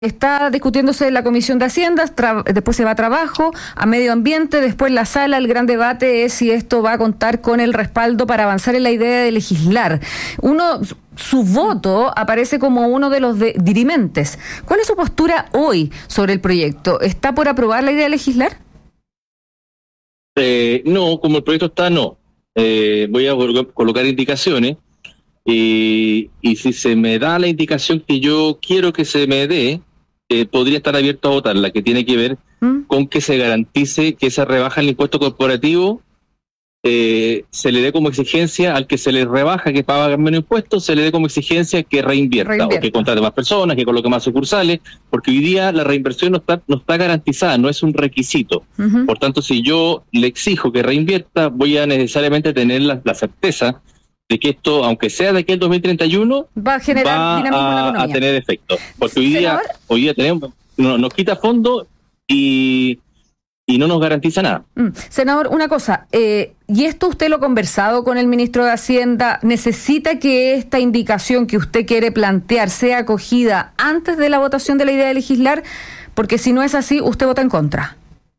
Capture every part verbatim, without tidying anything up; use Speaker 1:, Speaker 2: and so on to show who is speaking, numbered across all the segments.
Speaker 1: Está discutiéndose en la Comisión de Hacienda, tra- después se va a Trabajo, a Medio Ambiente, después la sala. El gran debate es si esto va a contar con el respaldo para avanzar en la idea de legislar. Uno, su voto aparece como uno de los de- dirimentes. ¿Cuál es su postura hoy sobre el proyecto? ¿Está por aprobar la idea de legislar?
Speaker 2: Eh, no, como el proyecto está, no. Eh, voy a colocar indicaciones y, y si se me da la indicación que yo quiero que se me dé, eh, podría estar abierto a votar, la que tiene que ver ¿Mm? con que se garantice que esa rebaja en el impuesto corporativo eh, se le dé como exigencia al que se le rebaja, que paga menos impuestos, se le dé como exigencia que reinvierta, reinvierta. o que contrate más personas, que coloque más sucursales, porque hoy día la reinversión no está, no está garantizada, no es un requisito. Uh-huh. Por tanto, si yo le exijo que reinvierta, voy a necesariamente tener la, la certeza de que esto, aunque sea de aquí al dos mil treinta y uno,
Speaker 1: va a generar
Speaker 2: va
Speaker 1: dinamismo en la
Speaker 2: a,
Speaker 1: economía.
Speaker 2: a tener efecto. Porque hoy día, hoy día tenemos, no, nos quita fondos y, y no nos garantiza nada.
Speaker 1: Mm. Senador, una cosa, eh, ¿y esto usted lo ha conversado con el ministro de Hacienda? ¿Necesita que esta indicación que usted quiere plantear sea acogida antes de la votación de la idea de legislar? Porque si no es así, usted vota en contra.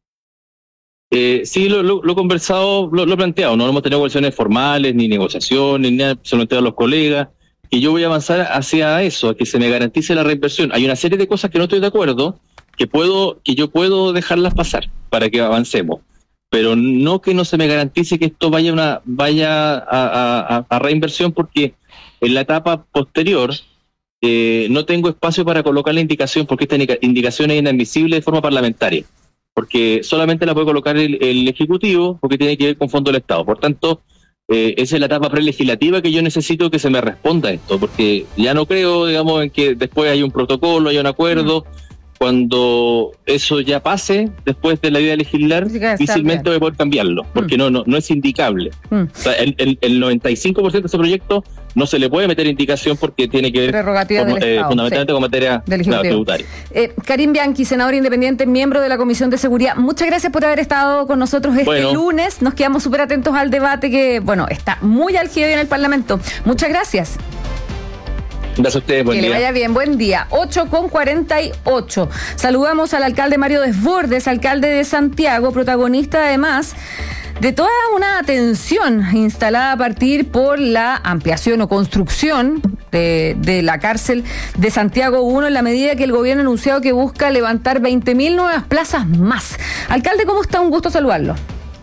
Speaker 2: Eh, sí, lo, lo, lo he conversado, lo, lo he planteado, no hemos tenido conversaciones formales, ni negociaciones, ni nada, se lo he planteado a los colegas, y yo voy a avanzar hacia eso, a que se me garantice la reinversión. Hay una serie de cosas que no estoy de acuerdo, que puedo, que yo puedo dejarlas pasar para que avancemos, pero no que no se me garantice que esto vaya una, vaya a, a, a reinversión, porque en la etapa posterior eh, no tengo espacio para colocar la indicación, porque esta indicación es inadmisible de forma parlamentaria, porque solamente la puede colocar el, el Ejecutivo, porque tiene que ver con fondos del Estado. Por tanto, eh, esa es la etapa prelegislativa que yo necesito que se me responda esto, porque ya no creo, digamos, en que después haya un protocolo, haya un acuerdo. Mm. Cuando eso ya pase, después de la idea de legislar, difícilmente voy a poder cambiarlo, porque mm. no, no no es indicable. Mm. O sea, el, el, el noventa y cinco por ciento de ese proyecto no se le puede meter indicación porque tiene que ver con, eh, Estado, fundamentalmente sí. con materia claro, tributaria.
Speaker 1: Eh, Karim Bianchi, senador independiente, miembro de la Comisión de Seguridad, muchas gracias por haber estado con nosotros este bueno. lunes. Nos quedamos súper atentos al debate que, bueno, está muy álgido en el Parlamento. Muchas gracias.
Speaker 2: Gracias a ustedes, buen
Speaker 1: que
Speaker 2: día.
Speaker 1: Que le vaya bien, buen día. ocho con cuarenta y ocho. Saludamos al alcalde Mario Desbordes, alcalde de Santiago, protagonista además de toda una tensión instalada a partir por la ampliación o construcción de, de la cárcel de Santiago uno, en la medida que el gobierno ha anunciado que busca levantar veinte mil nuevas plazas más. Alcalde, ¿cómo está? Un gusto saludarlo.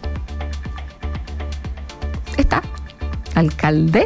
Speaker 1: ¿Está? ¿Alcalde?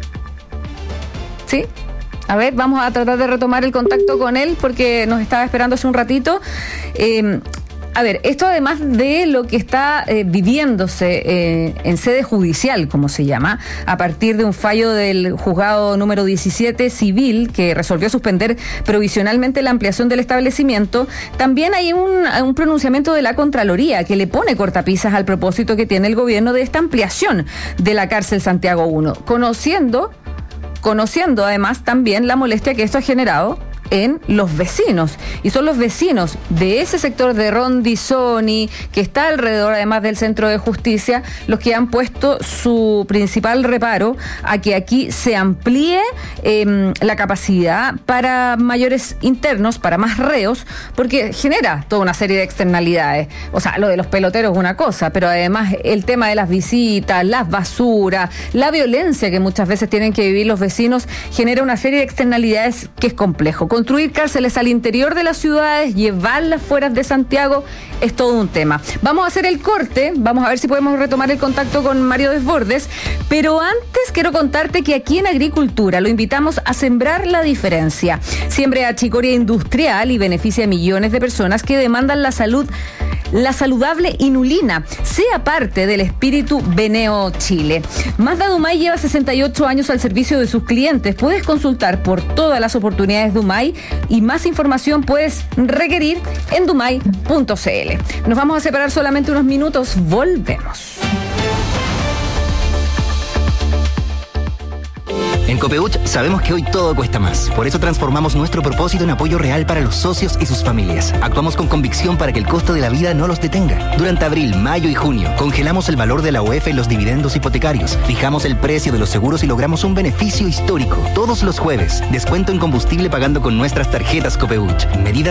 Speaker 1: ¿Sí? A ver, vamos a tratar de retomar el contacto con él porque nos estaba esperando hace un ratito. Eh, a ver, esto además de lo que está eh, viviéndose eh, en sede judicial, como se llama, a partir de un fallo del juzgado número diecisiete civil que resolvió suspender provisionalmente la ampliación del establecimiento, también hay un, un pronunciamiento de la Contraloría que le pone cortapisas al propósito que tiene el gobierno de esta ampliación de la cárcel Santiago uno, conociendo... conociendo además también la molestia que esto ha generado en los vecinos, y son los vecinos de ese sector de Rondizoni, que está alrededor además del Centro de Justicia, los que han puesto su principal reparo a que aquí se amplíe eh, la capacidad para mayores internos, para más reos, porque genera toda una serie de externalidades. O sea, lo de los peloteros es una cosa, pero además el tema de las visitas, las basuras, la violencia que muchas veces tienen que vivir los vecinos, genera una serie de externalidades que es complejo. Construir cárceles al interior de las ciudades, llevarlas fuera de Santiago, es todo un tema. Vamos a hacer el corte, vamos a ver si podemos retomar el contacto con Mario Desbordes, pero antes quiero contarte que aquí en Agricultura lo invitamos a sembrar la diferencia. Siembre achicoria industrial y beneficia a millones de personas que demandan la salud, la saludable inulina, sea parte del espíritu Beneo Chile. Mazda Dumay lleva sesenta y ocho años al servicio de sus clientes. Puedes consultar por todas las oportunidades Dumay y más información puedes requerir en dumay punto c l. Nos vamos a separar solamente unos minutos, volvemos.
Speaker 3: En Copeuch sabemos que hoy todo cuesta más. Por eso transformamos nuestro propósito en apoyo real para los socios y sus familias. Actuamos con convicción para que el costo de la vida no los detenga. Durante abril, mayo y junio, congelamos el valor de la U E F en los dividendos hipotecarios, fijamos el precio de los seguros y logramos un beneficio histórico. Todos los jueves, descuento en combustible pagando con nuestras tarjetas Copeuch. Medida